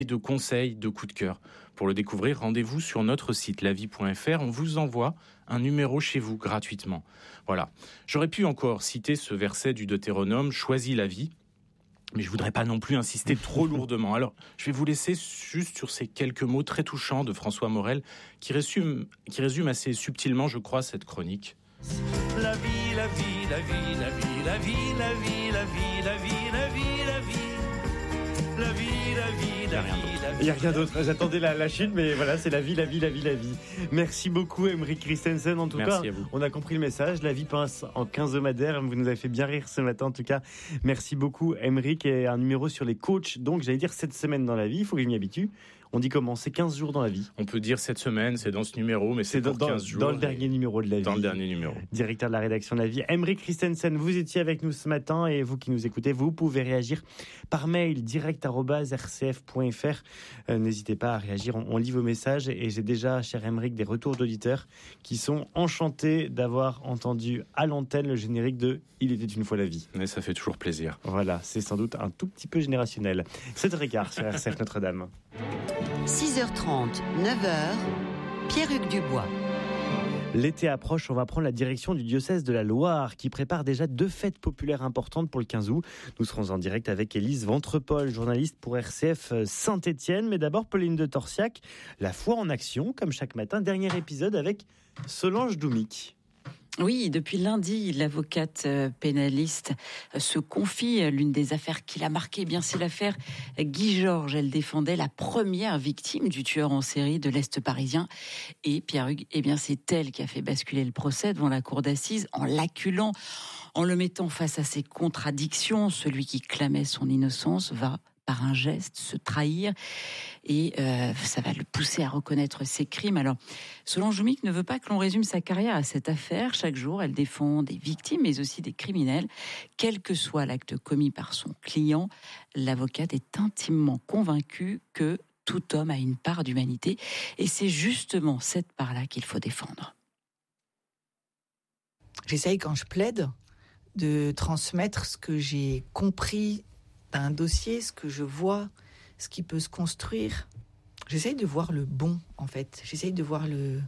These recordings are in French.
de conseils, de coups de cœur. Pour le découvrir, rendez-vous sur notre site lavie.fr. On vous envoie un numéro chez vous gratuitement. Voilà. J'aurais pu encore citer ce verset du Deutéronome, « Choisis la vie ». Mais je voudrais pas non plus insister trop lourdement. Alors, je vais vous laisser juste sur ces quelques mots très touchants de François Morel, qui résume assez subtilement, je crois, cette chronique. La vie, la vie, la vie, la vie, la vie, la vie, la vie, la vie, la vie, la vie. La vie, la vie, la vie, la vie. Il n'y a rien d'autre. J'attendais la chute, mais voilà, c'est la vie, la vie, la vie, la vie. Merci beaucoup, Aymeric Christensen. En tout cas, on a compris le message. La vie passe en quinzomadaire. Vous nous avez fait bien rire ce matin, en tout cas. Merci beaucoup, Aymeric. Et un numéro sur les coachs. Donc, j'allais dire 7 semaines dans la vie. Il faut que je m'y habitue. On dit comment ? C'est 15 jours dans la vie. On peut dire 7 semaines, c'est dans ce numéro, mais c'est pour 15 jours. Dans le dernier numéro de la vie. Dans le dernier numéro. Directeur de la rédaction de la vie. Aymeric Christensen, vous étiez avec nous ce matin et vous qui nous écoutez, vous pouvez réagir par mail direct@rcf.fr. N'hésitez pas à réagir, on lit vos messages et j'ai déjà, cher Aymeric, des retours d'auditeurs qui sont enchantés d'avoir entendu à l'antenne le générique de Il était une fois la vie. Mais ça fait toujours plaisir. Voilà, c'est sans doute un tout petit peu générationnel. 7h15 sur RCF Notre-Dame. 6h30, 9h, Pierre-Hugues Dubois. L'été approche, on va prendre la direction du diocèse de la Loire qui prépare déjà 2 fêtes populaires importantes pour le 15 août. Nous serons en direct avec Élise Ventrepol, journaliste pour RCF Saint-Étienne. Mais d'abord, Pauline de Torsiac, la foi en action, comme chaque matin, dernier épisode avec Solange Doumic. Oui, depuis lundi, l'avocate pénaliste se confie. L'une des affaires qui l'a marquée, c'est l'affaire Guy Georges. Elle défendait la première victime du tueur en série de l'Est parisien. Et Pierre-Hugues, c'est elle qui a fait basculer le procès devant la cour d'assises en l'acculant, en le mettant face à ses contradictions. Celui qui clamait son innocence va, par un geste, se trahir et ça va le pousser à reconnaître ses crimes. Alors, Solange Doumic ne veut pas que l'on résume sa carrière à cette affaire. Chaque jour, elle défend des victimes, mais aussi des criminels. Quel que soit l'acte commis par son client, l'avocate est intimement convaincue que tout homme a une part d'humanité et c'est justement cette part-là qu'il faut défendre. J'essaye, quand je plaide, de transmettre ce que j'ai compris d'un dossier, ce que je vois, ce qui peut se construire. J'essaye de voir le bon, en fait. J'essaye de voir le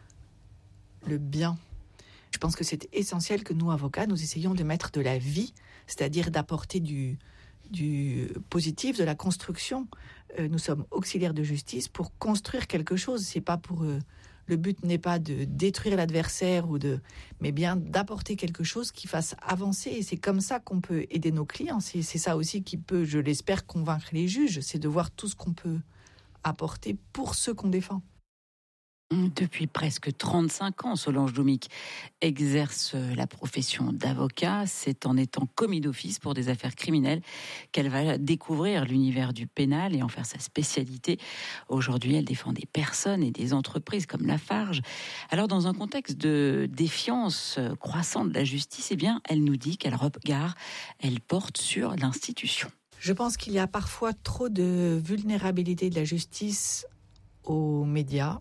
bien. Je pense que c'est essentiel que nous, avocats, nous essayions de mettre de la vie, c'est-à-dire d'apporter du positif, de la construction. Nous sommes auxiliaires de justice pour construire quelque chose. C'est pas pour... le but n'est pas de détruire l'adversaire, mais bien d'apporter quelque chose qui fasse avancer. Et c'est comme ça qu'on peut aider nos clients. C'est ça aussi qui peut, je l'espère, convaincre les juges. C'est de voir tout ce qu'on peut apporter pour ceux qu'on défend. Depuis presque 35 ans, Solange Doumic exerce la profession d'avocat. C'est en étant commis d'office pour des affaires criminelles qu'elle va découvrir l'univers du pénal et en faire sa spécialité. Aujourd'hui, elle défend des personnes et des entreprises comme Lafarge. Alors, dans un contexte de défiance croissante de la justice, elle nous dit quel regard elle porte sur l'institution. Je pense qu'il y a parfois trop de vulnérabilité de la justice aux médias.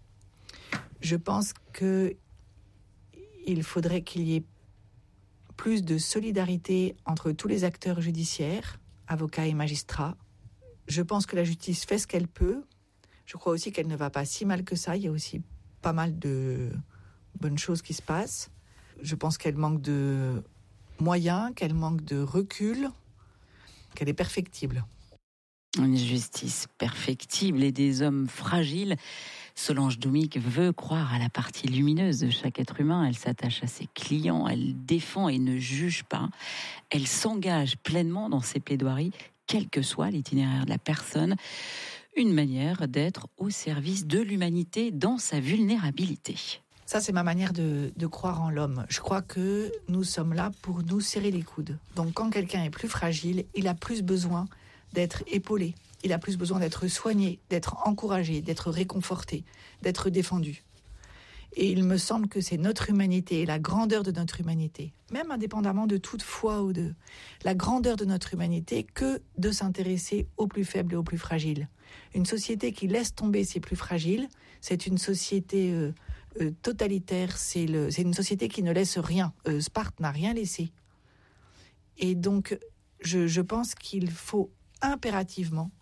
Je pense qu'il faudrait qu'il y ait plus de solidarité entre tous les acteurs judiciaires, avocats et magistrats. Je pense que la justice fait ce qu'elle peut. Je crois aussi qu'elle ne va pas si mal que ça. Il y a aussi pas mal de bonnes choses qui se passent. Je pense qu'elle manque de moyens, qu'elle manque de recul, qu'elle est perfectible. Une justice perfectible et des hommes fragiles. Solange Doumic veut croire à la partie lumineuse de chaque être humain. Elle s'attache à ses clients, elle défend et ne juge pas. Elle s'engage pleinement dans ses plaidoiries, quel que soit l'itinéraire de la personne. Une manière d'être au service de l'humanité dans sa vulnérabilité. Ça, c'est ma manière de croire en l'homme. Je crois que nous sommes là pour nous serrer les coudes. Donc quand quelqu'un est plus fragile, il a plus besoin d'être épaulé. Il a plus besoin d'être soigné, d'être encouragé, d'être réconforté, d'être défendu. Et il me semble que c'est notre humanité et la grandeur de notre humanité, même indépendamment de toute foi ou de la grandeur de notre humanité, que de s'intéresser aux plus faibles et aux plus fragiles. Une société qui laisse tomber ses plus fragiles, c'est une société totalitaire, c'est une société qui ne laisse rien. Sparte n'a rien laissé. Et donc, je pense qu'il faut impérativement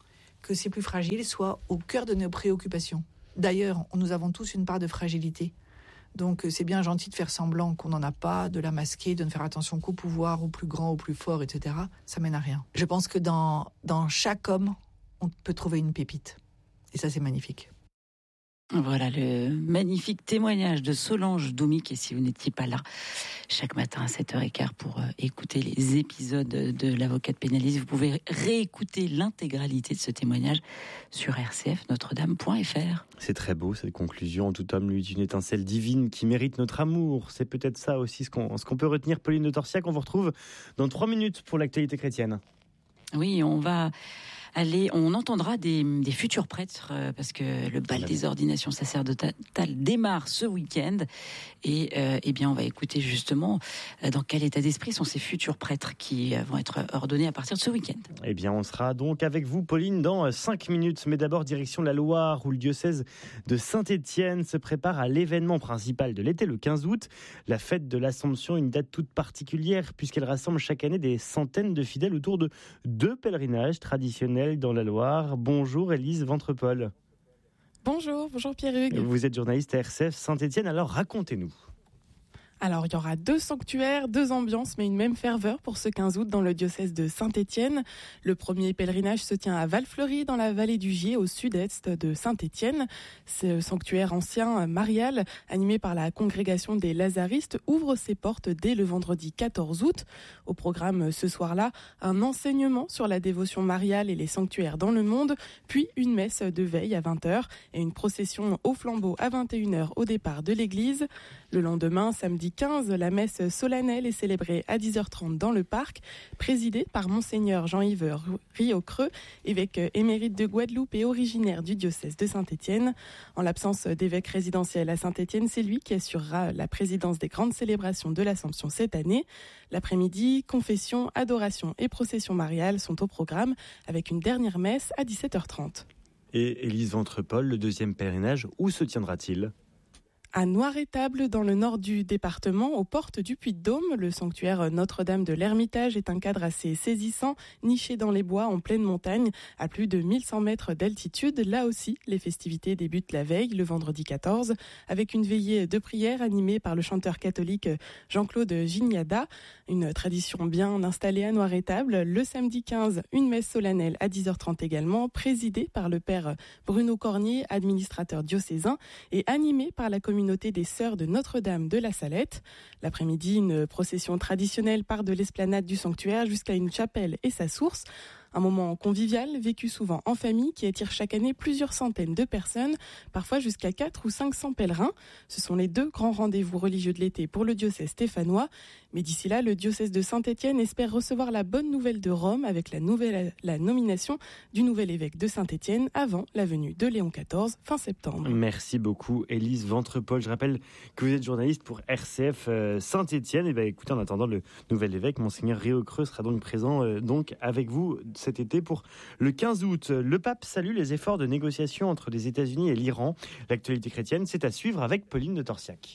que ces plus fragiles soient au cœur de nos préoccupations. D'ailleurs, nous avons tous une part de fragilité. Donc c'est bien gentil de faire semblant qu'on n'en a pas, de la masquer, de ne faire attention qu'au pouvoir, au plus grand, au plus fort, etc. Ça mène à rien. Je pense que dans chaque homme, on peut trouver une pépite. Et ça, c'est magnifique. Voilà le magnifique témoignage de Solange Doumic. Et si vous n'étiez pas là chaque matin à 7h15 pour écouter les épisodes de l'avocate pénaliste, vous pouvez réécouter l'intégralité de ce témoignage sur rcfnotredame.fr. C'est très beau cette conclusion. En tout homme, lui, est une étincelle divine qui mérite notre amour. C'est peut-être ça aussi ce qu'on peut retenir. Pauline de Torsiac, on vous retrouve dans 3 minutes pour l'actualité chrétienne. Oui, on entendra des futurs prêtres parce que le bal des ordinations sacerdotales démarre ce week-end et bien on va écouter justement dans quel état d'esprit sont ces futurs prêtres qui vont être ordonnés à partir de ce week-end. Eh bien on sera donc avec vous Pauline dans 5 minutes, mais d'abord direction la Loire où le diocèse de Saint-Étienne se prépare à l'événement principal de l'été le 15 août, la fête de l'Assomption, une date toute particulière puisqu'elle rassemble chaque année des centaines de fidèles autour de 2 pèlerinages traditionnels dans la Loire. Bonjour Élise Ventrepol. Bonjour Pierre-Hugues. Vous êtes journaliste à RCF Saint-Étienne, alors racontez-nous. Alors, il y aura 2 sanctuaires, 2 ambiances, mais une même ferveur pour ce 15 août dans le diocèse de Saint-Étienne. Le premier pèlerinage se tient à Val-Fleury, dans la vallée du Gier, au sud-est de Saint-Étienne. Ce sanctuaire ancien marial, animé par la congrégation des Lazaristes, ouvre ses portes dès le vendredi 14 août. Au programme ce soir-là, un enseignement sur la dévotion mariale et les sanctuaires dans le monde, puis une messe de veille à 20h et une procession au flambeau à 21h au départ de l'église. Le lendemain, samedi 15, la messe solennelle est célébrée à 10h30 dans le parc, présidée par Monseigneur Jean-Yves Riocreux, évêque émérite de Guadeloupe et originaire du diocèse de Saint-Étienne. En l'absence d'évêque résidentiel à Saint-Étienne, c'est lui qui assurera la présidence des grandes célébrations de l'Assomption cette année. L'après-midi, confession, adoration et procession mariale sont au programme, avec une dernière messe à 17h30. Et Élise Ventrepol, le deuxième pèlerinage, où se tiendra-t-il ? À Noirétable, dans le nord du département, aux portes du Puy-de-Dôme, le sanctuaire Notre-Dame de l'Ermitage est un cadre assez saisissant, niché dans les bois en pleine montagne, à plus de 1100 mètres d'altitude. Là aussi, les festivités débutent la veille, le vendredi 14, avec une veillée de prière animée par le chanteur catholique Jean-Claude Gignada. Une tradition bien installée à Noirétable. Le samedi 15, une messe solennelle à 10h30 également, présidée par le père Bruno Cornier, administrateur diocésain, et animée par la communauté des Sœurs de Notre-Dame de la Salette. L'après-midi, une procession traditionnelle part de l'esplanade du sanctuaire jusqu'à une chapelle et sa source. Un moment convivial, vécu souvent en famille, qui attire chaque année plusieurs centaines de personnes, parfois jusqu'à 400 ou 500 pèlerins. Ce sont les 2 grands rendez-vous religieux de l'été pour le diocèse stéphanois. Mais d'ici là, le diocèse de Saint-Étienne espère recevoir la bonne nouvelle de Rome avec la nomination du nouvel évêque de Saint-Étienne avant la venue de Léon XIV fin septembre. Merci beaucoup Élise Ventrepol. Je rappelle que vous êtes journaliste pour RCF Saint-Étienne. Et bien écoutez, en attendant le nouvel évêque, Monseigneur Riocreux sera donc présent donc avec vous cet été pour le 15 août. Le pape salue les efforts de négociation entre les États-Unis et l'Iran. L'actualité chrétienne, c'est à suivre avec Pauline de Torsiac.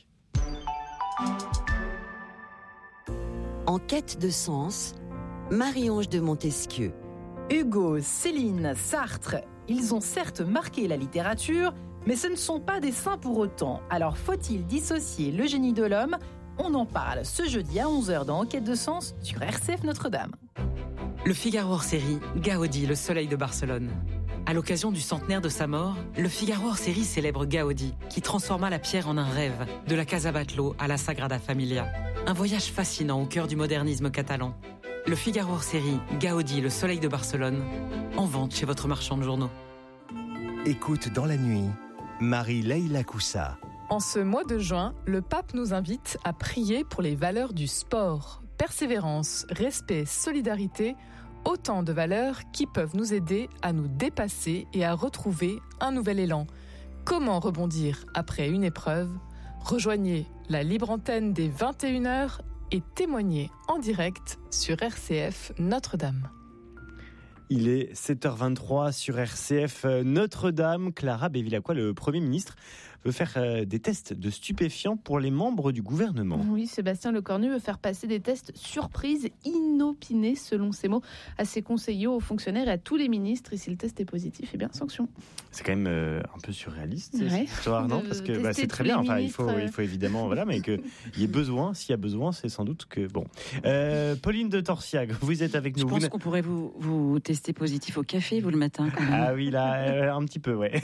En quête de sens, Marie-Ange de Montesquieu. Hugo, Céline, Sartre, ils ont certes marqué la littérature, mais ce ne sont pas des saints pour autant. Alors faut-il dissocier le génie de l'homme ? On en parle ce jeudi à 11h dans En quête de sens sur RCF Notre-Dame. Le Figaro hors-série, Gaudi, le soleil de Barcelone. À l'occasion du centenaire de sa mort, le Figaro hors-série célèbre Gaudi, qui transforma la pierre en un rêve, de la Casa Batlló à la Sagrada Familia. Un voyage fascinant au cœur du modernisme catalan. Le Figaro hors-série, Gaudi, le soleil de Barcelone, en vente chez votre marchand de journaux. Écoute dans la nuit, Marie-Leila Coussa. En ce mois de juin, le pape nous invite à prier pour les valeurs du sport. Persévérance, respect, solidarité, autant de valeurs qui peuvent nous aider à nous dépasser et à retrouver un nouvel élan. Comment rebondir après une épreuve ? Rejoignez la libre antenne des 21h et témoignez en direct sur RCF Notre-Dame. Il est 7h23 sur RCF Notre-Dame. Clara Bévilacqua, le Premier ministre, veut faire des tests de stupéfiants pour les membres du gouvernement. Oui, Sébastien Lecornu veut faire passer des tests surprises, inopinés, selon ses mots, à ses conseillers, aux fonctionnaires et à tous les ministres. Et si le test est positif, eh bien, sanction. C'est quand même un peu surréaliste, cette histoire, non? Parce que c'est très bien. Enfin, il faut évidemment, mais qu'il y ait besoin. S'il y a besoin, c'est sans doute que bon. Pauline de Torsiac, vous êtes avec nous. Je pense qu'on pourrait vous tester positif au café, vous, le matin, quand même. Ah oui, là, un petit peu, ouais.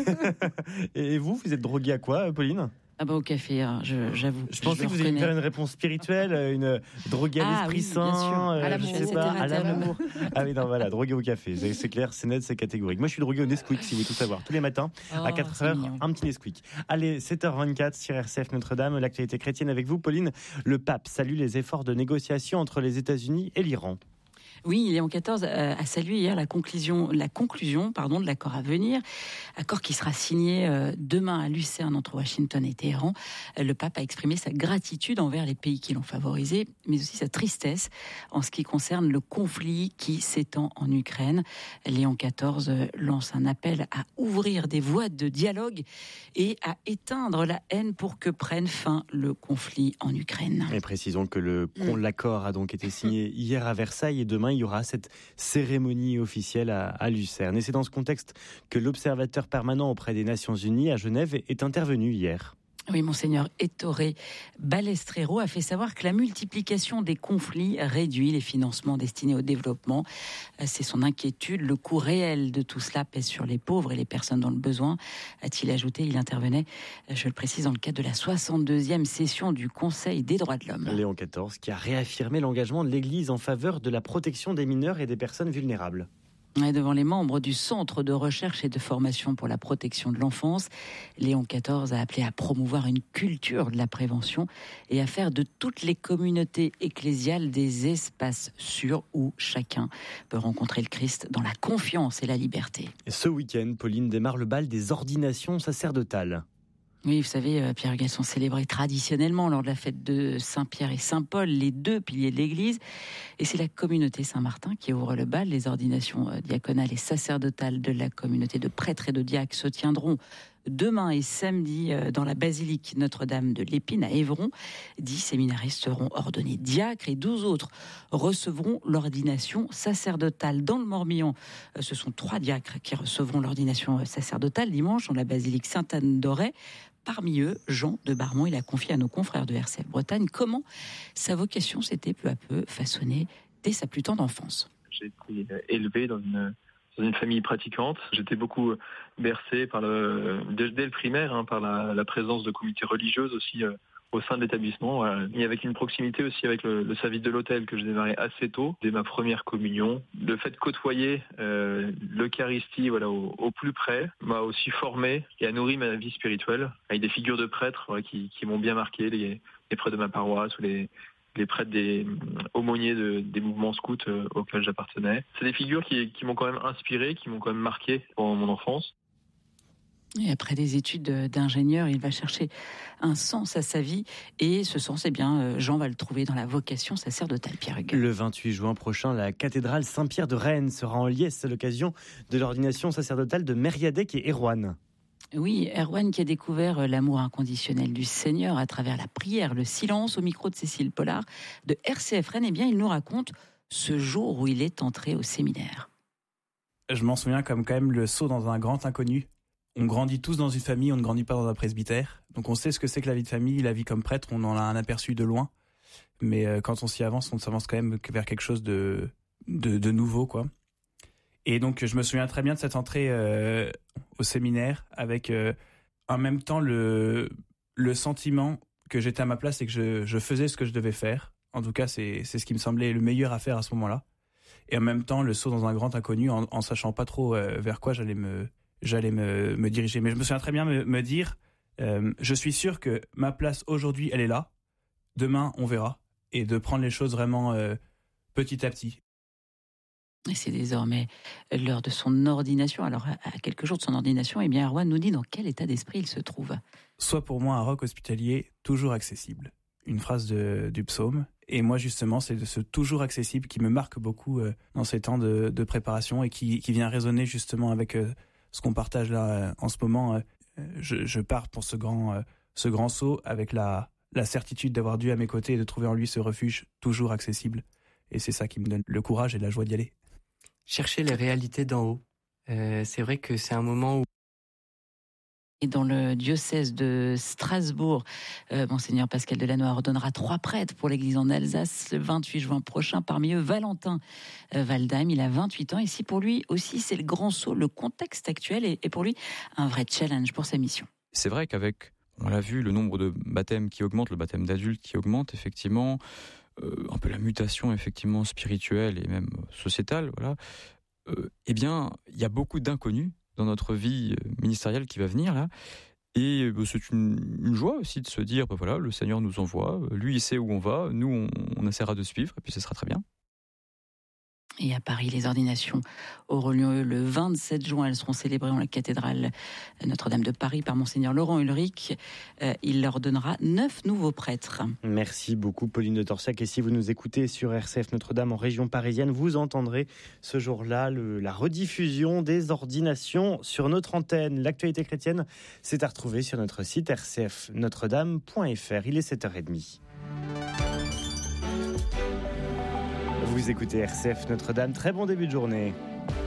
Et vous êtes droguée à quoi, Pauline? Ah bah au café, j'avoue. Je pensais que vous alliez me faire une réponse spirituelle, une droguée à l'esprit saint, à l'amour. Ah oui, non, voilà, droguée au café. C'est clair, c'est net, c'est catégorique. Moi, je suis drogué au Nesquik, si vous voulez tout savoir. Tous les matins, à 4h, un petit Nesquik. Allez, 7h24 sur RCF Notre-Dame, l'actualité chrétienne avec vous, Pauline. Le pape salue les efforts de négociation entre les États-Unis et l'Iran. Oui, Léon XIV a salué hier la conclusion de l'accord à venir, accord qui sera signé demain à Lucerne entre Washington et Téhéran. Le pape a exprimé sa gratitude envers les pays qui l'ont favorisé, mais aussi sa tristesse en ce qui concerne le conflit qui s'étend en Ukraine. Léon XIV lance un appel à ouvrir des voies de dialogue et à éteindre la haine pour que prenne fin le conflit en Ukraine. Et précisons que l'accord a donc été signé hier à Versailles et demain il y aura cette cérémonie officielle à Lucerne. Et c'est dans ce contexte que l'observateur permanent auprès des Nations Unies à Genève est intervenu hier. Oui, Monseigneur Ettore Balestrero a fait savoir que la multiplication des conflits réduit les financements destinés au développement. C'est son inquiétude. Le coût réel de tout cela pèse sur les pauvres et les personnes dans le besoin, a-t-il ajouté. Il intervenait, je le précise, dans le cadre de la 62e session du Conseil des droits de l'homme. Léon XIV qui a réaffirmé l'engagement de l'Église en faveur de la protection des mineurs et des personnes vulnérables. Et devant les membres du Centre de recherche et de formation pour la protection de l'enfance, Léon XIV a appelé à promouvoir une culture de la prévention et à faire de toutes les communautés ecclésiales des espaces sûrs où chacun peut rencontrer le Christ dans la confiance et la liberté. Et ce week-end, Pauline, démarre le bal des ordinations sacerdotales. Oui, vous savez, Pierre, elles sont célébrées traditionnellement lors de la fête de Saint-Pierre et Saint-Paul, les deux piliers de l'Église. Et c'est la communauté Saint-Martin qui ouvre le bal. Les ordinations diaconales et sacerdotales de la communauté de prêtres et de diacres se tiendront demain et samedi dans la basilique Notre-Dame de l'Épine à Évron. 10 séminaristes seront ordonnés diacres et 12 autres recevront l'ordination sacerdotale. Dans le Morbihan, ce sont 3 diacres qui recevront l'ordination sacerdotale dimanche dans la basilique Sainte-Anne-d'Auray. Parmi eux, Jean de Barmont, il a confié à nos confrères de RCF Bretagne comment sa vocation s'était peu à peu façonnée dès sa plus tendre enfance. J'ai été élevé dans une famille pratiquante. J'étais beaucoup bercé dès le primaire par la présence de communautés religieuses aussi au sein de l'établissement. Et avec une proximité aussi avec le service de l'autel que j'ai démarré assez tôt, dès ma première communion. Le fait de côtoyer l'Eucharistie au plus près m'a aussi formé et a nourri ma vie spirituelle avec des figures de prêtres qui m'ont bien marqué, les prêtres de ma paroisse ou les prêtres des aumôniers des mouvements scouts auxquels j'appartenais. C'est des figures qui m'ont quand même inspiré, qui m'ont quand même marqué pendant mon enfance. Et après des études d'ingénieur, il va chercher un sens à sa vie. Et ce sens, Jean va le trouver dans la vocation sacerdotale, Pierre Hugues. Le 28 juin prochain, la cathédrale Saint-Pierre de Rennes sera en liesse à l'occasion de l'ordination sacerdotale de Mériadec et Erwan. Oui, Erwan qui a découvert l'amour inconditionnel du Seigneur à travers la prière, le silence, au micro de Cécile Pollard de RCF Rennes. Il nous raconte ce jour où il est entré au séminaire. Je m'en souviens comme quand même le saut dans un grand inconnu. On grandit tous dans une famille, on ne grandit pas dans un presbytère. Donc on sait ce que c'est que la vie de famille, la vie comme prêtre, on en a un aperçu de loin. Mais quand on s'y avance, on s'avance quand même vers quelque chose de nouveau, quoi. Et donc je me souviens très bien de cette entrée au séminaire avec en même temps le sentiment que j'étais à ma place et que je faisais ce que je devais faire. En tout cas, c'est ce qui me semblait le meilleur à faire à ce moment-là. Et en même temps, le saut dans un grand inconnu en sachant pas trop vers quoi j'allais me diriger. Mais je me souviens très bien me dire, je suis sûr que ma place aujourd'hui, elle est là. Demain, on verra. Et de prendre les choses vraiment petit à petit. Et c'est désormais l'heure de son ordination. Alors, à quelques jours de son ordination, Erwan nous dit dans quel état d'esprit il se trouve. Sois pour moi un roc hospitalier toujours accessible. Une phrase du psaume. Et moi, justement, c'est de ce toujours accessible qui me marque beaucoup dans ces temps de préparation et qui vient résonner justement avec ce qu'on partage là en ce moment. Je pars pour ce grand saut avec la certitude d'avoir Dieu à mes côtés et de trouver en lui ce refuge toujours accessible. Et c'est ça qui me donne le courage et la joie d'y aller. Chercher les réalités d'en haut. C'est vrai que c'est un moment où... Et dans le diocèse de Strasbourg, Monseigneur Pascal Delannoy ordonnera 3 prêtres pour l'église en Alsace le 28 juin prochain. Parmi eux, Valentin Waldheim, il a 28 ans. Et si pour lui aussi, c'est le grand saut, le contexte actuel est pour lui un vrai challenge pour sa mission. C'est vrai qu'avec, on l'a vu, le nombre de baptêmes qui augmente, le baptême d'adultes qui augmente, effectivement, un peu la mutation effectivement spirituelle et même sociétale, voilà. Eh bien, il y a beaucoup d'inconnus dans notre vie ministérielle qui va venir là, et c'est une joie aussi de se dire, voilà, le Seigneur nous envoie, lui il sait où on va, nous on essaiera de suivre, et puis ce sera très bien. Et à Paris, les ordinations auront lieu le 27 juin. Elles seront célébrées en la cathédrale Notre-Dame de Paris par Monseigneur Laurent Ulrich. Il leur donnera 9 nouveaux prêtres. Merci beaucoup, Pauline de Torsiac. Et si vous nous écoutez sur RCF Notre-Dame en région parisienne, vous entendrez ce jour-là la rediffusion des ordinations sur notre antenne. L'actualité chrétienne, c'est à retrouver sur notre site rcfnotredame.fr. Il est 7h30. Vous écoutez RCF Notre-Dame, très bon début de journée.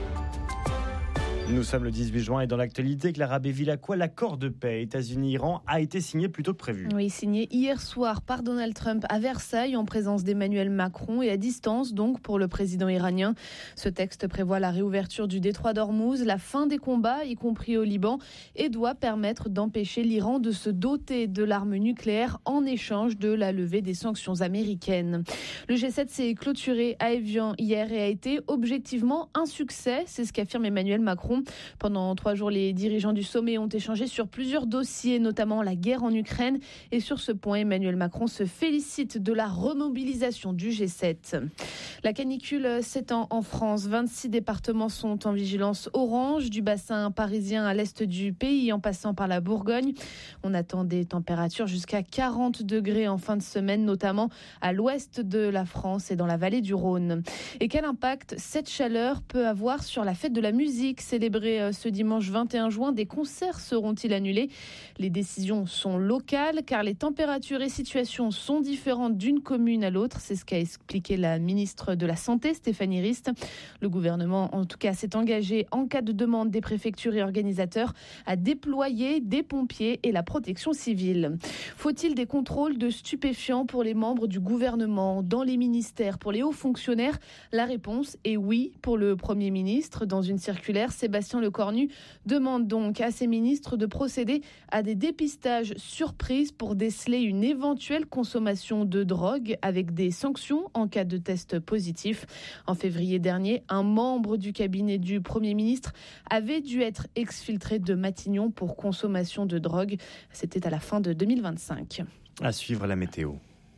Nous sommes le 18 juin et dans l'actualité, Clara Bévilacqua, l'accord de paix États-Unis-Iran a été signé plus tôt que prévu. Oui, signé hier soir par Donald Trump à Versailles en présence d'Emmanuel Macron et à distance donc pour le président iranien. Ce texte prévoit la réouverture du détroit d'Ormuz, la fin des combats, y compris au Liban, et doit permettre d'empêcher l'Iran de se doter de l'arme nucléaire en échange de la levée des sanctions américaines. Le G7 s'est clôturé à Évian hier et a été objectivement un succès, c'est ce qu'affirme Emmanuel Macron. Pendant 3 jours, les dirigeants du sommet ont échangé sur plusieurs dossiers, notamment la guerre en Ukraine. Et sur ce point, Emmanuel Macron se félicite de la remobilisation du G7. La canicule s'étend en France. 26 départements sont en vigilance orange, du bassin parisien à l'est du pays, en passant par la Bourgogne. On attend des températures jusqu'à 40 degrés en fin de semaine, notamment à l'ouest de la France et dans la vallée du Rhône. Et quel impact cette chaleur peut avoir sur la fête de la musique célébrée ce dimanche 21 juin, des concerts seront-ils annulés? Les décisions sont locales car les températures et situations sont différentes d'une commune à l'autre. C'est ce qu'a expliqué la ministre de la Santé, Stéphanie Rist. Le gouvernement, en tout cas, s'est engagé en cas de demande des préfectures et organisateurs à déployer des pompiers et la protection civile. Faut-il des contrôles de stupéfiants pour les membres du gouvernement, dans les ministères, pour les hauts fonctionnaires? La réponse est oui pour le Premier ministre. Dans une circulaire, Sébastien Lecornu demande donc à ses ministres de procéder à des dépistages surprises pour déceler une éventuelle consommation de drogue avec des sanctions en cas de test positif. En février dernier, un membre du cabinet du Premier ministre avait dû être exfiltré de Matignon pour consommation de drogue. C'était à la fin de 2025. À suivre la météo.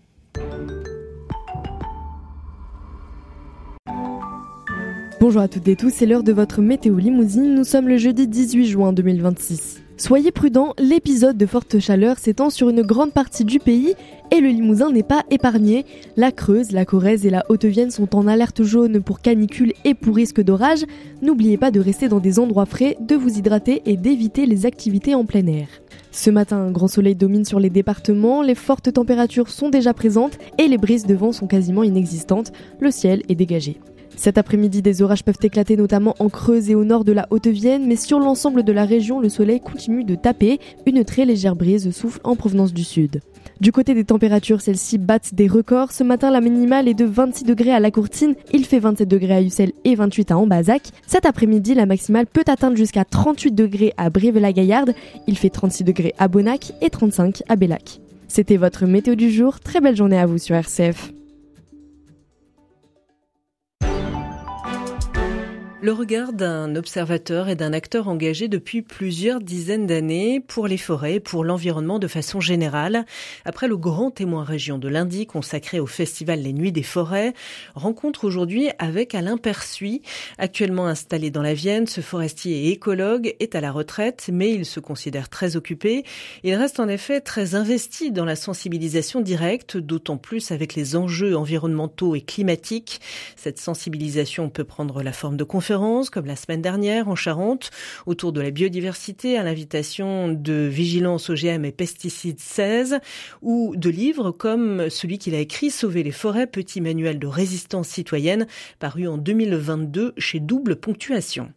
Bonjour à toutes et tous, c'est l'heure de votre météo limousine. Nous sommes le jeudi 18 juin 2026. Soyez prudents, l'épisode de forte chaleur s'étend sur une grande partie du pays et le Limousin n'est pas épargné. La Creuse, la Corrèze et la Haute-Vienne sont en alerte jaune pour canicule et pour risque d'orage. N'oubliez pas de rester dans des endroits frais, de vous hydrater et d'éviter les activités en plein air. Ce matin, un grand soleil domine sur les départements, les fortes températures sont déjà présentes et les brises de vent sont quasiment inexistantes. Le ciel est dégagé. Cet après-midi, des orages peuvent éclater notamment en Creuse et au nord de la Haute-Vienne, mais sur l'ensemble de la région, le soleil continue de taper. Une très légère brise souffle en provenance du sud. Du côté des températures, celles-ci battent des records. Ce matin, la minimale est de 26 degrés à La Courtine, il fait 27 degrés à Ussel et 28 à Ambazac. Cet après-midi, la maximale peut atteindre jusqu'à 38 degrés à Brive-la-Gaillarde, il fait 36 degrés à Bonnac et 35 à Bellac. C'était votre météo du jour, très belle journée à vous sur RCF. Le regard d'un observateur et d'un acteur engagé depuis plusieurs dizaines d'années pour les forêts et pour l'environnement de façon générale. Après le grand témoin région de lundi consacré au festival Les Nuits des Forêts, rencontre aujourd'hui avec Alain Persuis. Actuellement installé dans la Vienne, ce forestier et écologue est à la retraite, mais il se considère très occupé. Il reste en effet très investi dans la sensibilisation directe, d'autant plus avec les enjeux environnementaux et climatiques. Cette sensibilisation peut prendre la forme de conférences, conférences, comme la semaine dernière en Charente, autour de la biodiversité, à l'invitation de Vigilance OGM et Pesticides 16, ou de livres comme celui qu'il a écrit, Sauver les forêts, petit manuel de résistance citoyenne, paru en 2022 chez Double Ponctuation.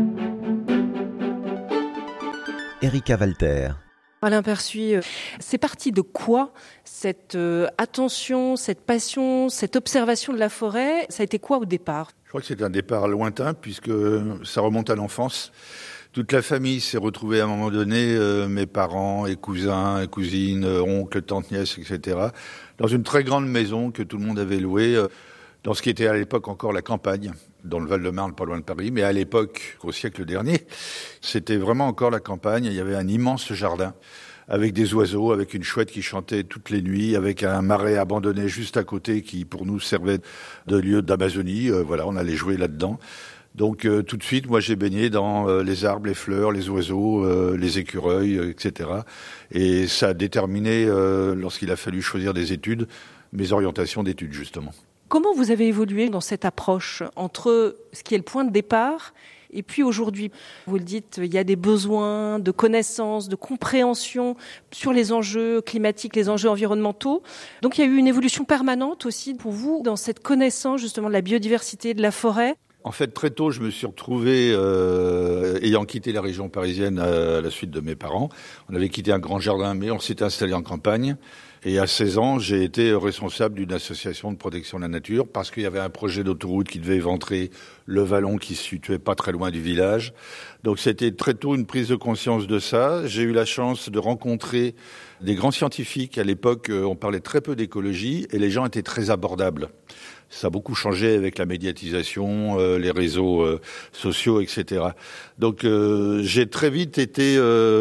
Erika Walter. Alain Persuis, c'est parti de quoi cette attention, cette passion, cette observation de la forêt? Ça a été quoi au départ? Je crois que c'est un départ lointain puisque ça remonte à l'enfance. Toute la famille s'est retrouvée à un moment donné, mes parents et cousins et cousines, oncles, tantes, nièces, etc., dans une très grande maison que tout le monde avait louée, dans ce qui était à l'époque encore la campagne, dans le Val-de-Marne, pas loin de Paris. Mais à l'époque, au siècle dernier, c'était vraiment encore la campagne. Il y avait un immense jardin avec des oiseaux, avec une chouette qui chantait toutes les nuits, avec un marais abandonné juste à côté qui, pour nous, servait de lieu d'Amazonie. Voilà, on allait jouer là-dedans. Donc tout de suite, moi j'ai baigné dans les arbres, les fleurs, les oiseaux, les écureuils, etc. Et ça a déterminé, lorsqu'il a fallu choisir des études, mes orientations d'études justement. Comment vous avez évolué dans cette approche entre ce qui est le point de départ et puis aujourd'hui? Vous le dites, il y a des besoins de connaissances, de compréhension sur les enjeux climatiques, les enjeux environnementaux. Donc il y a eu une évolution permanente aussi pour vous dans cette connaissance justement de la biodiversité, de la forêt. En fait, très tôt, je me suis retrouvé, ayant quitté la région parisienne à la suite de mes parents. On avait quitté un grand jardin, mais on s'était installé en campagne. Et à 16 ans, j'ai été responsable d'une association de protection de la nature parce qu'il y avait un projet d'autoroute qui devait éventrer le vallon qui se situait pas très loin du village. Donc c'était très tôt une prise de conscience de ça. J'ai eu la chance de rencontrer des grands scientifiques. À l'époque, on parlait très peu d'écologie et les gens étaient très abordables. Ça a beaucoup changé avec la médiatisation, les réseaux sociaux, etc. Donc j'ai très vite été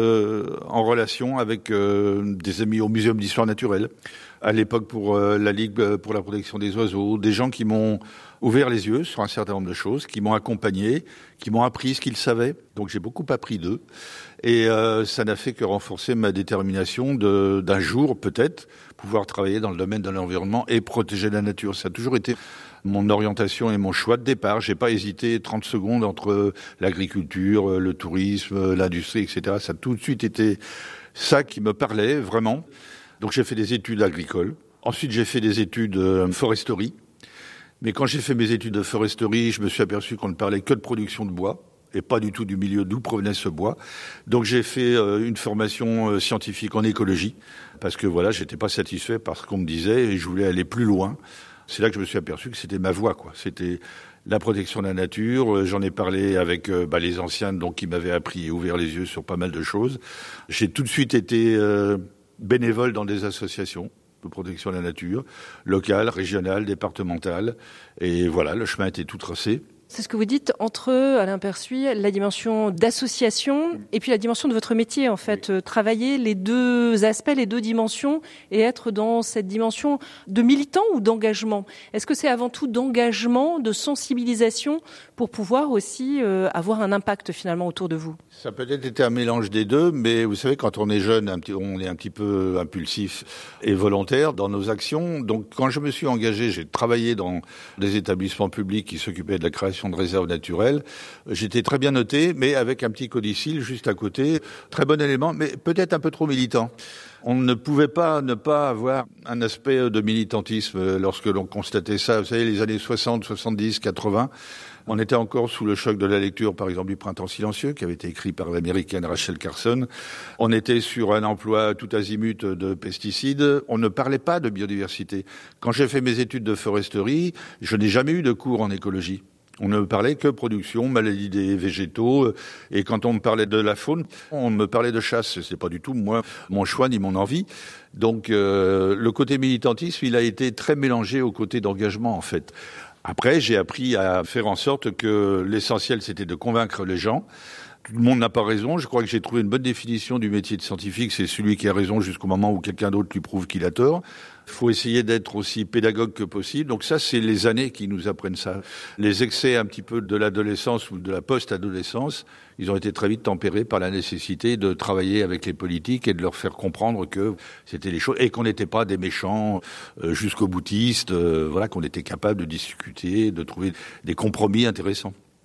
en relation avec des amis au Muséum d'histoire naturelle, à l'époque pour la Ligue pour la protection des oiseaux, des gens qui m'ont ouvert les yeux sur un certain nombre de choses, qui m'ont accompagné, qui m'ont appris ce qu'ils savaient. Donc j'ai beaucoup appris d'eux. Et ça n'a fait que renforcer ma détermination d'un jour, peut-être, pouvoir travailler dans le domaine de l'environnement et protéger la nature. Ça a toujours été mon orientation et mon choix de départ. J'ai pas hésité 30 secondes entre l'agriculture, le tourisme, l'industrie, etc. Ça a tout de suite été ça qui me parlait, vraiment. Donc j'ai fait des études agricoles. Ensuite, j'ai fait des études foresterie. Mais quand j'ai fait mes études de foresterie, je me suis aperçu qu'on ne parlait que de production de bois et pas du tout du milieu d'où provenait ce bois. Donc j'ai fait une formation scientifique en écologie parce que voilà, j'étais pas satisfait par ce qu'on me disait et je voulais aller plus loin. C'est là que je me suis aperçu que c'était ma voie, quoi. C'était la protection de la nature. J'en ai parlé avec les anciens donc qui m'avaient appris et ouvert les yeux sur pas mal de choses. J'ai tout de suite été bénévole dans des associations de protection de la nature, locales, régionales, départementales. Et voilà, le chemin était tout tracé. C'est ce que vous dites entre, Alain Persuis, la dimension d'association et puis la dimension de votre métier, en fait. Oui. Travailler les deux aspects, les deux dimensions et être dans cette dimension de militant ou d'engagement. Est-ce que c'est avant tout d'engagement, de sensibilisation pour pouvoir aussi avoir un impact finalement autour de vous? Ça a peut-être été un mélange des deux, mais vous savez, quand on est jeune, on est un petit peu impulsif et volontaire dans nos actions. Donc quand je me suis engagé, j'ai travaillé dans des établissements publics qui s'occupaient de la création de réserves naturelles. J'étais très bien noté, mais avec un petit codicille juste à côté. Très bon élément, mais peut-être un peu trop militant. On ne pouvait pas ne pas avoir un aspect de militantisme lorsque l'on constatait ça. Vous savez, les années 60, 70, 80, on était encore sous le choc de la lecture, par exemple, du Printemps silencieux, qui avait été écrit par l'américaine Rachel Carson. On était sur un emploi tout azimut de pesticides. On ne parlait pas de biodiversité. Quand j'ai fait mes études de foresterie, je n'ai jamais eu de cours en écologie. On ne parlait que production, maladie des végétaux. Et quand on me parlait de la faune, on me parlait de chasse. C'est pas du tout, moi, mon choix ni mon envie. Donc, le côté militantisme, il a été très mélangé au côté d'engagement, en fait. Après, j'ai appris à faire en sorte que l'essentiel, c'était de convaincre les gens. Tout le monde n'a pas raison. Je crois que j'ai trouvé une bonne définition du métier de scientifique. C'est celui qui a raison jusqu'au moment où quelqu'un d'autre lui prouve qu'il a tort. Il faut essayer d'être aussi pédagogue que possible. Donc ça, c'est les années qui nous apprennent ça. Les excès un petit peu de l'adolescence ou de la post-adolescence, ils ont été très vite tempérés par la nécessité de travailler avec les politiques et de leur faire comprendre que c'était les choses et qu'on n'était pas des méchants jusqu'au boutiste, voilà, qu'on était capable de discuter, de trouver des compromis intéressants.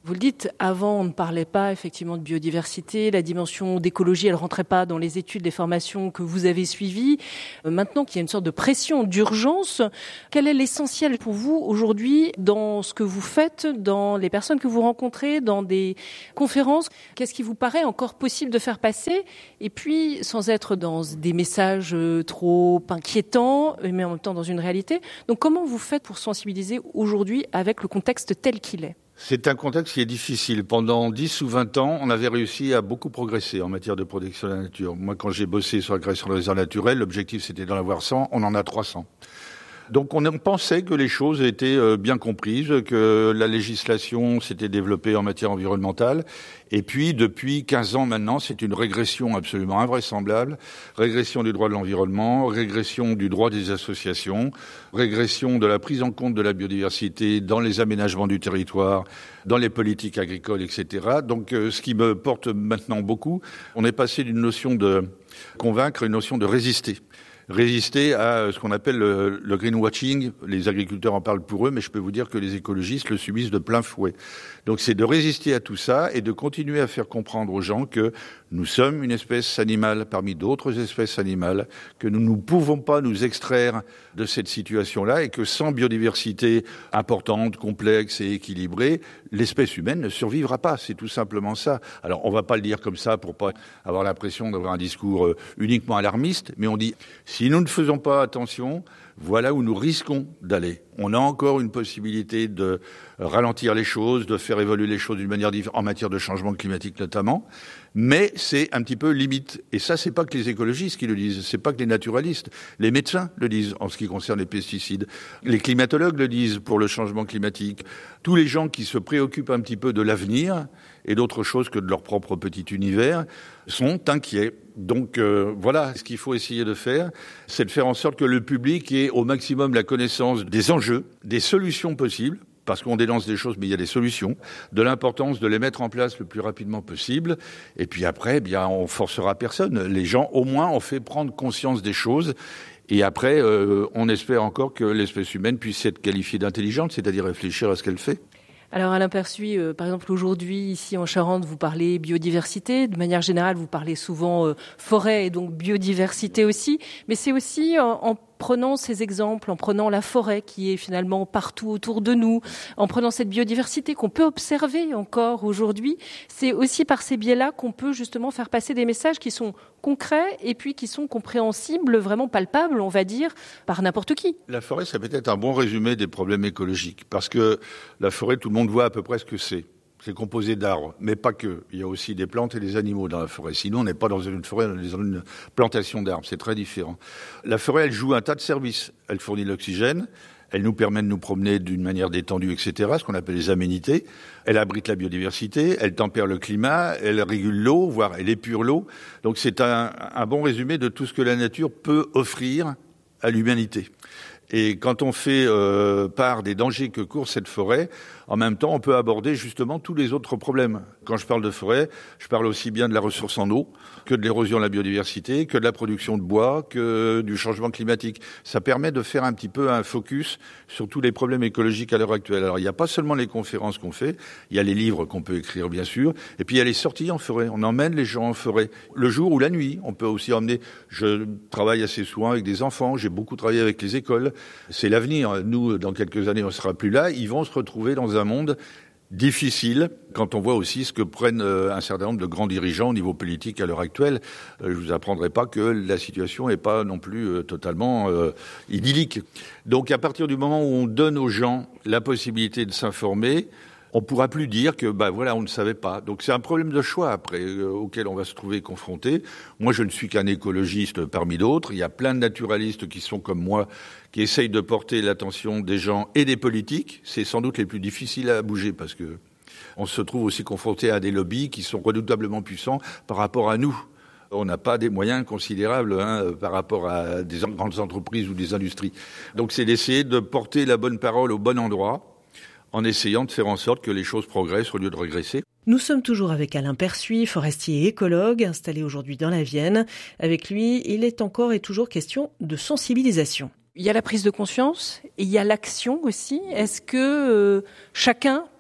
Vous le dites, avant on ne parlait pas effectivement de biodiversité, la dimension d'écologie elle rentrait pas dans les études, les formations que vous avez suivies. Maintenant qu'il y a une sorte de pression, d'urgence, quel est l'essentiel pour vous aujourd'hui dans ce que vous faites, dans les personnes que vous rencontrez, dans des conférences? Qu'est-ce qui vous paraît encore possible de faire passer? Et puis sans être dans des messages trop inquiétants, mais en même temps dans une réalité. Donc comment vous faites pour sensibiliser aujourd'hui avec le contexte tel qu'il est? C'est un contexte qui est difficile. Pendant 10 ou 20 ans, on avait réussi à beaucoup progresser en matière de protection de la nature. Moi, quand j'ai bossé sur la création de réserves naturelles, l'objectif c'était d'en avoir 100, on en a 300. Donc on pensait que les choses étaient bien comprises, que la législation s'était développée en matière environnementale. Et puis, depuis 15 ans maintenant, c'est une régression absolument invraisemblable. Régression du droit de l'environnement, régression du droit des associations, régression de la prise en compte de la biodiversité dans les aménagements du territoire, dans les politiques agricoles, etc. Donc ce qui me porte maintenant beaucoup, on est passé d'une notion de convaincre à une notion de résister. Résister à ce qu'on appelle le greenwashing. Les agriculteurs en parlent pour eux, mais je peux vous dire que les écologistes le subissent de plein fouet. Donc c'est de résister à tout ça et de continuer à faire comprendre aux gens que nous sommes une espèce animale parmi d'autres espèces animales, que nous ne pouvons pas nous extraire de cette situation-là et que sans biodiversité importante, complexe et équilibrée, l'espèce humaine ne survivra pas. C'est tout simplement ça. Alors on va pas le dire comme ça pour pas avoir l'impression d'avoir un discours uniquement alarmiste, mais on dit si nous ne faisons pas attention, voilà où nous risquons d'aller. On a encore une possibilité de ralentir les choses, de faire évoluer les choses d'une manière différente, en matière de changement climatique notamment, mais c'est un petit peu limite. Et ça, c'est pas que les écologistes qui le disent, c'est pas que les naturalistes. Les médecins le disent en ce qui concerne les pesticides. Les climatologues le disent pour le changement climatique. Tous les gens qui se préoccupent un petit peu de l'avenir et d'autre chose que de leur propre petit univers sont inquiets. Donc voilà, ce qu'il faut essayer de faire, c'est de faire en sorte que le public ait au maximum la connaissance des enjeux, des solutions possibles, parce qu'on dénonce des choses, mais il y a des solutions, de l'importance de les mettre en place le plus rapidement possible. Et puis après, eh bien, on forcera personne. Les gens, au moins, ont fait prendre conscience des choses. Et après, on espère encore que l'espèce humaine puisse être qualifiée d'intelligente, c'est-à-dire réfléchir à ce qu'elle fait. Alors Alain Persuis, par exemple aujourd'hui ici en Charente, vous parlez biodiversité. De manière générale, vous parlez souvent forêt et donc biodiversité aussi. Mais c'est aussi en prenant ces exemples, en prenant la forêt qui est finalement partout autour de nous, en prenant cette biodiversité qu'on peut observer encore aujourd'hui, c'est aussi par ces biais-là qu'on peut justement faire passer des messages qui sont concrets et puis qui sont compréhensibles, vraiment palpables, on va dire, par n'importe qui. La forêt, ça peut être un bon résumé des problèmes écologiques, parce que la forêt, tout le monde voit à peu près ce que c'est. C'est composé d'arbres, mais pas que. Il y a aussi des plantes et des animaux dans la forêt. Sinon, on n'est pas dans une forêt, on est dans une plantation d'arbres. C'est très différent. La forêt, elle joue un tas de services. Elle fournit l'oxygène, elle nous permet de nous promener d'une manière détendue, etc., ce qu'on appelle les aménités. Elle abrite la biodiversité, elle tempère le climat, elle régule l'eau, voire elle épure l'eau. Donc c'est un bon résumé de tout ce que la nature peut offrir à l'humanité. Et quand on fait part des dangers que court cette forêt, en même temps, on peut aborder justement tous les autres problèmes. Quand je parle de forêt, je parle aussi bien de la ressource en eau, que de l'érosion de la biodiversité, que de la production de bois, que du changement climatique. Ça permet de faire un petit peu un focus sur tous les problèmes écologiques à l'heure actuelle. Alors, il n'y a pas seulement les conférences qu'on fait, il y a les livres qu'on peut écrire, bien sûr, et puis il y a les sorties en forêt. On emmène les gens en forêt, le jour ou la nuit. On peut aussi emmener... Je travaille assez souvent avec des enfants, j'ai beaucoup travaillé avec les écoles. C'est l'avenir. Nous, dans quelques années, on ne sera plus là. Ils vont se retrouver dans un monde difficile quand on voit aussi ce que prennent un certain nombre de grands dirigeants au niveau politique à l'heure actuelle. Je vous apprendrai pas que la situation n'est pas non plus totalement idyllique. Donc à partir du moment où on donne aux gens la possibilité de s'informer, on pourra plus dire que voilà, on ne savait pas. Donc c'est un problème de choix après auquel on va se trouver confronté. Moi, je ne suis qu'un écologiste parmi d'autres. Il y a plein de naturalistes qui sont comme moi, qui essayent de porter l'attention des gens et des politiques. C'est sans doute les plus difficiles à bouger parce que on se trouve aussi confronté à des lobbies qui sont redoutablement puissants par rapport à nous. On n'a pas des moyens considérables par rapport à des grandes entreprises ou des industries. Donc c'est d'essayer de porter la bonne parole au bon endroit, en essayant de faire en sorte que les choses progressent au lieu de régresser. Nous sommes toujours avec Alain Persuis, forestier et écologue, installé aujourd'hui dans la Vienne. Avec lui, il est encore et toujours question de sensibilisation. Il y a la prise de conscience et il y a l'action aussi. Est-ce que chacun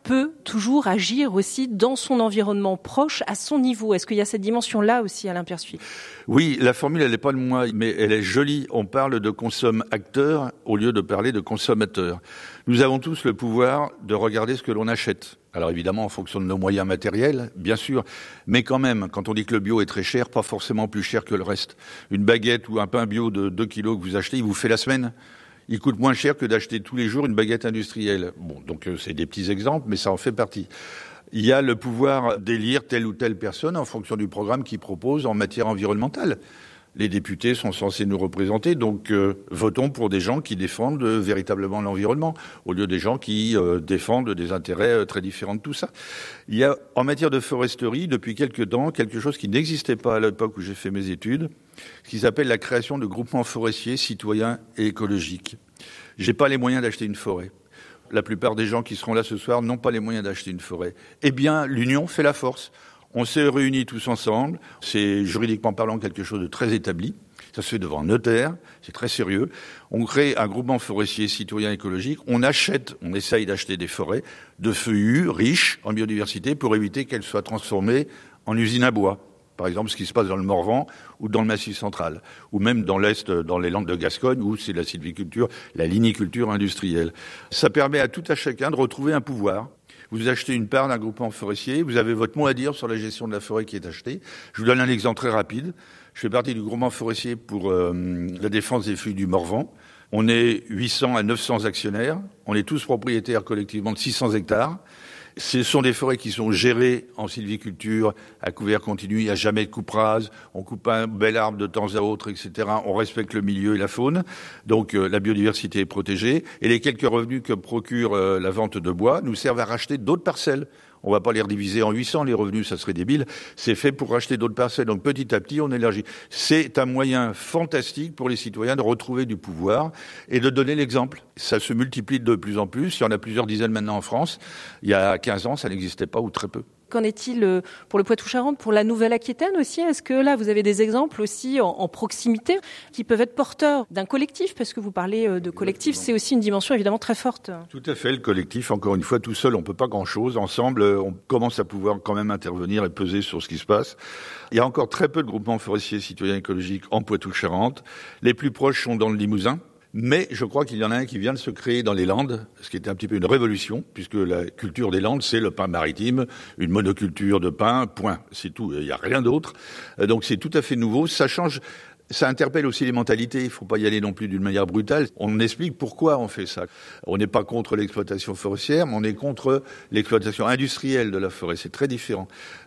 peut toujours agir aussi dans son environnement proche, à son niveau. Est-ce qu'il y a cette dimension-là aussi, Alain Piersuit ? Oui, la formule, elle n'est pas de moi, mais elle est jolie. On parle de consomme-acteur au lieu de parler de consommateur. Nous avons tous le pouvoir de regarder ce que l'on achète. Alors évidemment, en fonction de nos moyens matériels, bien sûr. Mais quand même, quand on dit que le bio est très cher, pas forcément plus cher que le reste. Une baguette ou un pain bio de 2 kilos que vous achetez, il vous fait la semaine. Il coûte moins cher que d'acheter tous les jours une baguette industrielle. Bon, donc c'est des petits exemples, mais ça en fait partie. Il y a le pouvoir d'élire telle ou telle personne en fonction du programme qu'il propose en matière environnementale. Les députés sont censés nous représenter, donc votons pour des gens qui défendent véritablement l'environnement, au lieu des gens qui défendent des intérêts très différents de tout ça. Il y a, en matière de foresterie, depuis quelque temps, quelque chose qui n'existait pas à l'époque où j'ai fait mes études, ce qui s'appelle la création de groupements forestiers citoyens et écologiques. J'ai pas les moyens d'acheter une forêt. La plupart des gens qui seront là ce soir n'ont pas les moyens d'acheter une forêt. Eh bien, l'union fait la force. On s'est réunis tous ensemble. C'est juridiquement parlant quelque chose de très établi. Ça se fait devant un notaire. C'est très sérieux. On crée un groupement forestier citoyen écologique. On essaye d'acheter des forêts de feuillus riches en biodiversité pour éviter qu'elles soient transformées en usines à bois. Par exemple, ce qui se passe dans le Morvan ou dans le Massif central, ou même dans l'Est, dans les Landes de Gascogne, où c'est la sylviculture, la liniculture industrielle. Ça permet à tout à chacun de retrouver un pouvoir. Vous achetez une part d'un groupement forestier, vous avez votre mot à dire sur la gestion de la forêt qui est achetée. Je vous donne un exemple très rapide. Je fais partie du groupement forestier pour la défense des feuilles du Morvan. On est 800 à 900 actionnaires. On est tous propriétaires collectivement de 600 hectares. Ce sont des forêts qui sont gérées en sylviculture, à couvert continu, il n'y a jamais de coupe rase, on coupe un bel arbre de temps à autre, etc. On respecte le milieu et la faune, donc la biodiversité est protégée. Et les quelques revenus que procure la vente de bois nous servent à racheter d'autres parcelles. On ne va pas les rediviser en 800, les revenus, ça serait débile. C'est fait pour racheter d'autres parcelles. Donc petit à petit, on élargit. C'est un moyen fantastique pour les citoyens de retrouver du pouvoir et de donner l'exemple. Ça se multiplie de plus en plus. Il y en a plusieurs dizaines maintenant en France. Il y a 15 ans, ça n'existait pas ou très peu. Qu'en est-il pour le Poitou-Charentes, pour la Nouvelle-Aquitaine aussi ? Est-ce que là, vous avez des exemples aussi en proximité qui peuvent être porteurs d'un collectif ? Parce que vous parlez de collectif, c'est aussi une dimension évidemment très forte. Tout à fait, le collectif, encore une fois, tout seul, on ne peut pas grand-chose. Ensemble, on commence à pouvoir quand même intervenir et peser sur ce qui se passe. Il y a encore très peu de groupements forestiers citoyens écologiques en Poitou-Charentes. Les plus proches sont dans le Limousin. Mais je crois qu'il y en a un qui vient de se créer dans les Landes, ce qui était un petit peu une révolution, puisque la culture des Landes, c'est le pain maritime, une monoculture de pain, point. C'est tout, il n'y a rien d'autre. Donc c'est tout à fait nouveau, ça change. Ça interpelle aussi les mentalités, il ne faut pas y aller non plus d'une manière brutale. On explique pourquoi on fait ça. On n'est pas contre l'exploitation forestière, mais on est contre l'exploitation industrielle de la forêt. C'est très différent.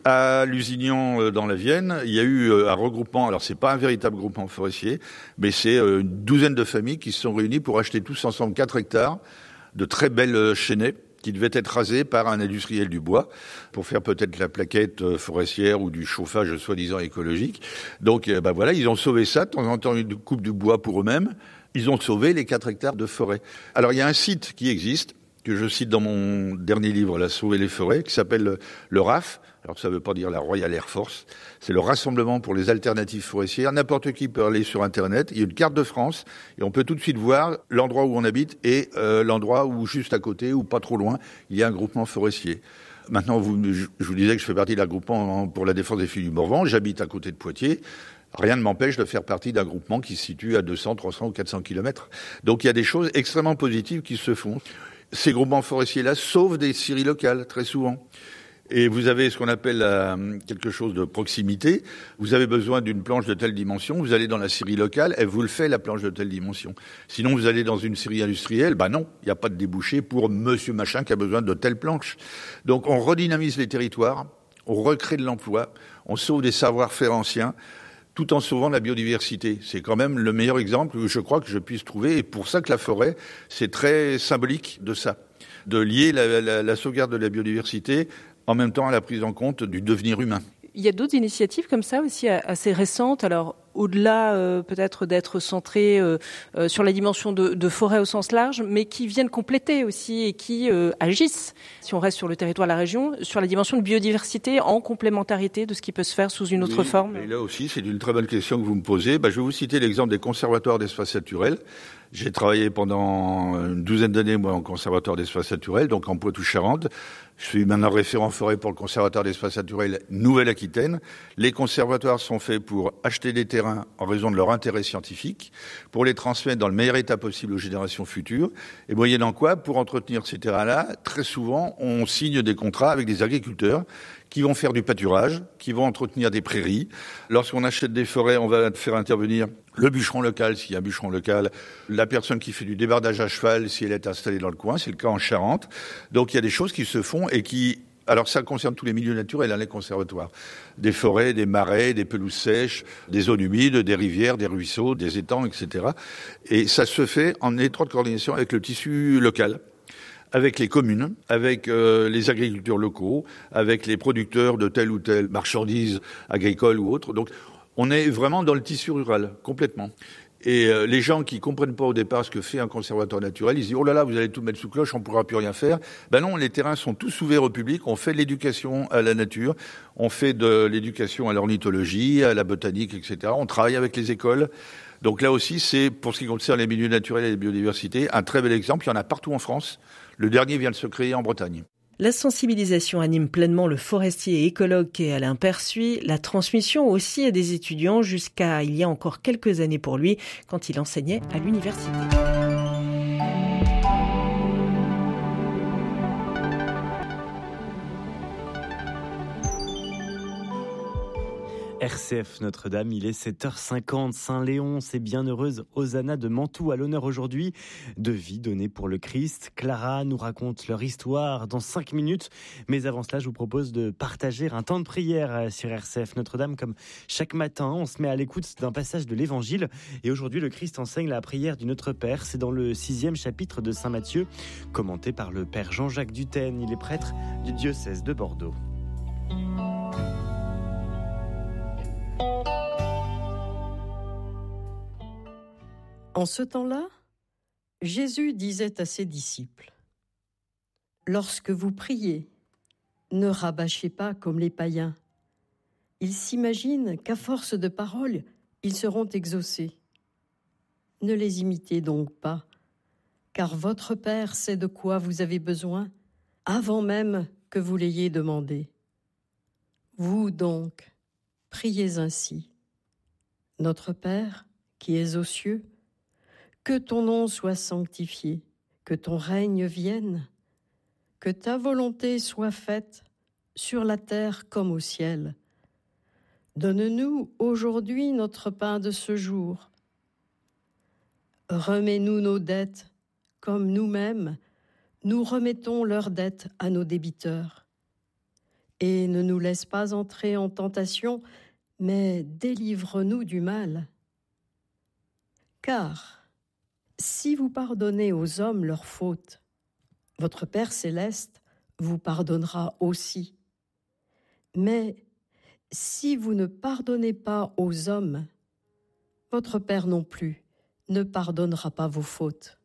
À Lusignan, dans la Vienne, il y a eu un regroupement. Alors, c'est pas un véritable groupement forestier, mais c'est une douzaine de familles qui se sont réunies pour acheter tous ensemble 4 hectares de très belles chênaies qui devait être rasé par un industriel du bois pour faire peut-être la plaquette forestière ou du chauffage soi-disant écologique. Donc voilà, ils ont sauvé ça. De temps en temps, ils coupent du bois pour eux-mêmes. Ils ont sauvé les 4 hectares de forêt. Alors il y a un site qui existe, que je cite dans mon dernier livre, La Sauver les forêts, qui s'appelle le RAF. Alors ça ne veut pas dire la Royal Air Force. C'est le Rassemblement pour les alternatives forestières. N'importe qui peut aller sur Internet. Il y a une carte de France et on peut tout de suite voir l'endroit où on habite et l'endroit où, juste à côté ou pas trop loin, il y a un groupement forestier. Maintenant, je vous disais que je fais partie d'un groupement pour la défense des feuilles du Morvan. J'habite à côté de Poitiers. Rien ne m'empêche de faire partie d'un groupement qui se situe à 200, 300 ou 400 kilomètres. Donc il y a des choses extrêmement positives qui se font. Ces groupements forestiers-là sauvent des scieries locales, très souvent. Et vous avez ce qu'on appelle quelque chose de proximité. Vous avez besoin d'une planche de telle dimension, vous allez dans la scierie locale, elle vous le fait, la planche de telle dimension. Sinon, vous allez dans une scierie industrielle, non, il n'y a pas de débouché pour monsieur machin qui a besoin de telle planche. Donc on redynamise les territoires, on recrée de l'emploi, on sauve des savoir-faire anciens, tout en sauvant la biodiversité. C'est quand même le meilleur exemple que je crois que je puisse trouver. Et pour ça que la forêt, c'est très symbolique de ça, de lier la sauvegarde de la biodiversité en même temps à la prise en compte du devenir humain. Il y a d'autres initiatives comme ça aussi assez récentes. Alors, au-delà peut-être d'être centrées sur la dimension de forêt au sens large, mais qui viennent compléter aussi et qui agissent, si on reste sur le territoire de la région, sur la dimension de biodiversité en complémentarité de ce qui peut se faire sous une autre forme. Et là aussi, c'est une très bonne question que vous me posez. Je vais vous citer l'exemple des conservatoires d'espaces naturels. J'ai travaillé pendant une douzaine d'années, moi, en conservatoire d'espaces naturels, donc en Poitou-Charentes. Je suis maintenant référent forêt pour le Conservatoire d'espaces naturels Nouvelle-Aquitaine. Les conservatoires sont faits pour acheter des terrains en raison de leur intérêt scientifique, pour les transmettre dans le meilleur état possible aux générations futures, et moyennant quoi, pour entretenir ces terrains-là, très souvent, on signe des contrats avec des agriculteurs qui vont faire du pâturage, qui vont entretenir des prairies. Lorsqu'on achète des forêts, on va faire intervenir le bûcheron local, s'il y a un bûcheron local, la personne qui fait du débardage à cheval, si elle est installée dans le coin, c'est le cas en Charente. Donc il y a des choses qui se font et qui... Alors ça concerne tous les milieux naturels, les conservatoires. Des forêts, des marais, des pelouses sèches, des zones humides, des rivières, des ruisseaux, des étangs, etc. Et ça se fait en étroite coordination avec le tissu local, avec les communes, avec les agriculteurs locaux, avec les producteurs de telle ou telle marchandise agricole ou autre. Donc on est vraiment dans le tissu rural, complètement. Et les gens qui comprennent pas au départ ce que fait un conservatoire naturel, ils disent « Oh là là, vous allez tout mettre sous cloche, on pourra plus rien faire ». Ben non, les terrains sont tous ouverts au public, on fait de l'éducation à la nature, on fait de l'éducation à l'ornithologie, à la botanique, etc. On travaille avec les écoles. Donc là aussi, c'est, pour ce qui concerne les milieux naturels et la biodiversité, un très bel exemple. Il y en a partout en France. Le dernier vient de se créer en Bretagne. La sensibilisation anime pleinement le forestier et écologue qu'est Alain Persuis, la transmission aussi à des étudiants jusqu'à il y a encore quelques années pour lui, quand il enseignait à l'université. RCF Notre-Dame, il est 7h50, Saint-Léon, c'est bienheureuse Hosanna de Mantoue à l'honneur aujourd'hui. De vie donnée pour le Christ. Clara nous raconte leur histoire dans 5 minutes. Mais avant cela, je vous propose de partager un temps de prière sur RCF Notre-Dame. Comme chaque matin, on se met à l'écoute d'un passage de l'Évangile. Et aujourd'hui, le Christ enseigne la prière du Notre Père. C'est dans le 6e chapitre de Saint Matthieu, commenté par le Père Jean-Jacques Dutène. Il est prêtre du diocèse de Bordeaux. En ce temps-là, Jésus disait à ses disciples : « Lorsque vous priez, ne rabâchez pas comme les païens. Ils s'imaginent qu'à force de paroles, ils seront exaucés. Ne les imitez donc pas, car votre Père sait de quoi vous avez besoin avant même que vous l'ayez demandé. Vous donc, priez ainsi. Notre Père, qui es aux cieux, que ton nom soit sanctifié, que ton règne vienne, que ta volonté soit faite sur la terre comme au ciel. Donne-nous aujourd'hui notre pain de ce jour. Remets-nous nos dettes comme nous-mêmes, nous remettons leurs dettes à nos débiteurs. Et ne nous laisse pas entrer en tentation, mais délivre-nous du mal. Car si vous pardonnez aux hommes leurs fautes, votre Père céleste vous pardonnera aussi. Mais si vous ne pardonnez pas aux hommes, votre Père non plus ne pardonnera pas vos fautes.